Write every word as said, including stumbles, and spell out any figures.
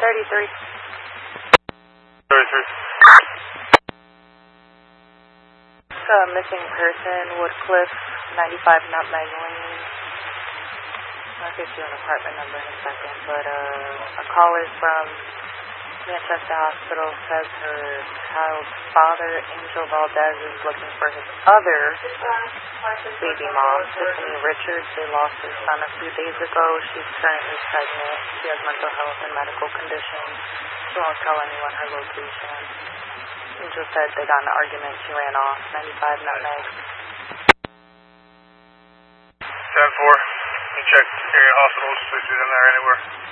thirty-three. thirty-three. It's a missing person, Woodcliff, ninety-five Nutmeg Lane. I'll get you an apartment number in a second, but uh, a caller from Manchester Hospital says her child's father, Angel Valdez, is looking for his other baby mom, Tiffany Richards. They lost their son a few days ago. She's currently pregnant. She has mental health and medical conditions. She won't tell anyone her location. Angel said they got in an argument. She ran off. ninety-five Nutmeg. ten four. You check area hospitals if she's in there anywhere.